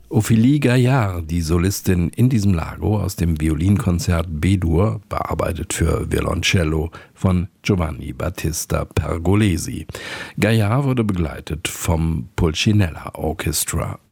Ophélie Gaillard, die Solistin in diesem Largo aus dem Violinkonzert B-Dur, bearbeitet für Violoncello von Giovanni Battista Pergolesi. Gaillard wurde begleitet vom Pulcinella Orchestra.